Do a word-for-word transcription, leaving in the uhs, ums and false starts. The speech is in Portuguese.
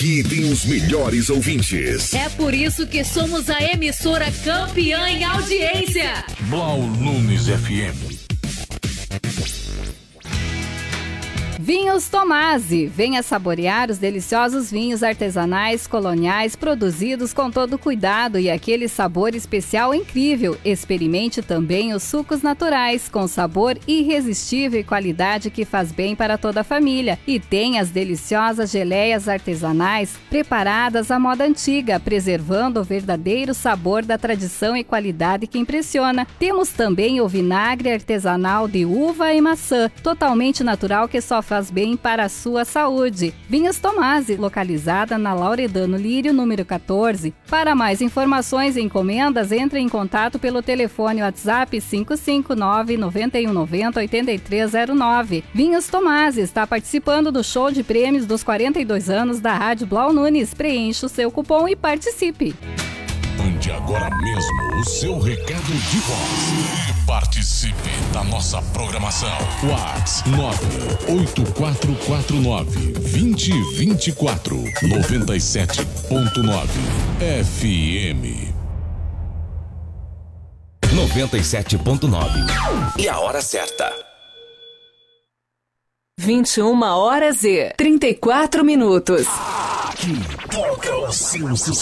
Aqui tem os melhores ouvintes. É por isso que somos a emissora campeã em audiência. Blau Nunes F M. Vinhos Tomasi. Venha saborear os deliciosos vinhos artesanais coloniais produzidos com todo cuidado e aquele sabor especial incrível. Experimente também os sucos naturais com sabor irresistível e qualidade que faz bem para toda a família. E tem as deliciosas geleias artesanais preparadas à moda antiga, preservando o verdadeiro sabor da tradição e qualidade que impressiona. Temos também o vinagre artesanal de uva e maçã, totalmente natural que só faz bem para a sua saúde. Vinhos Tomasi, localizada na Lauredano Lírio, número quatorze. Para mais informações e encomendas, entre em contato pelo telefone WhatsApp cinco cinco nove, nove um nove zero, oito três zero nove. Vinhos Tomasi está participando do show de prêmios dos quarenta e dois anos da Rádio Blau Nunes. Preencha o seu cupom e participe. Mande agora mesmo o seu recado de voz e participe da nossa programação. WhatsApp nove oito quatro quatro nove, dois zero dois quatro, noventa e sete ponto nove F M. noventa e sete ponto nove. E a hora certa. vinte e uma horas e trinta e quatro minutos. Aqui toca o seu sucesso.